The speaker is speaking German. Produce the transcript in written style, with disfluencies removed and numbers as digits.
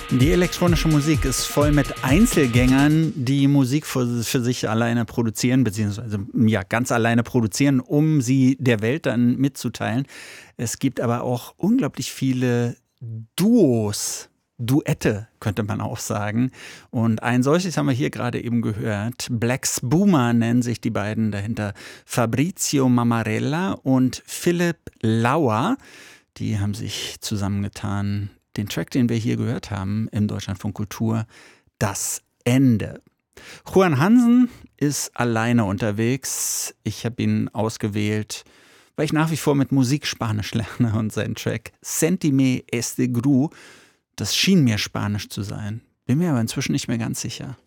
Die elektronische Musik ist voll mit Einzelgängern, die Musik für sich alleine produzieren, beziehungsweise ja, ganz alleine produzieren, um sie der Welt dann mitzuteilen. Es gibt aber auch unglaublich viele Duos, Duette, könnte man auch sagen. Und ein solches haben wir hier gerade eben gehört. Black Spuma nennen sich die beiden dahinter. Fabrizio Mamarella und Philipp Lauer. Die haben sich zusammengetan. Den Track, den wir hier gehört haben im Deutschlandfunk Kultur, Das Ende. Juan Hansen ist alleine unterwegs. Ich habe ihn ausgewählt, weil ich nach wie vor mit Musik Spanisch lerne und sein Track Sentime este Gru, das schien mir Spanisch zu sein. Bin mir aber inzwischen nicht mehr ganz sicher.